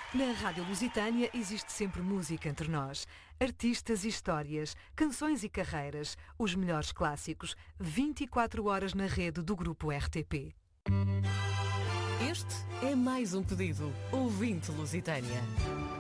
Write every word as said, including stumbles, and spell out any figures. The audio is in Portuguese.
Na Rádio Lusitânia existe sempre música entre nós. Artistas e histórias, canções e carreiras, os melhores clássicos, vinte e quatro horas na rede do Grupo R T P. Este é mais um pedido. Ouvinte Lusitânia.